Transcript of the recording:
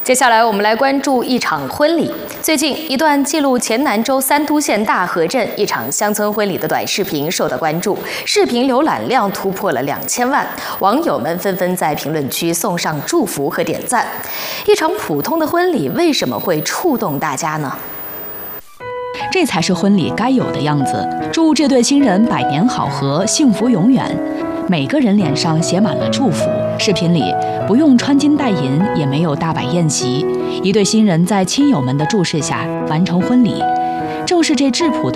接下来我们来关注一场婚礼。最近，一段记录黔南州三都县大河镇一场乡村婚礼的短视频受到关注，视频浏览量突破了2000万，网友们纷纷在评论区送上祝福和点赞。一场普通的婚礼为什么会触动大家呢？ 这才是婚礼该有的样子。祝这对新人百年好合，幸福永远。每个人脸上写满了祝福。视频里不用穿金戴银，也没有大摆宴席，一对新人在亲友们的注视下完成婚礼。正是这质朴的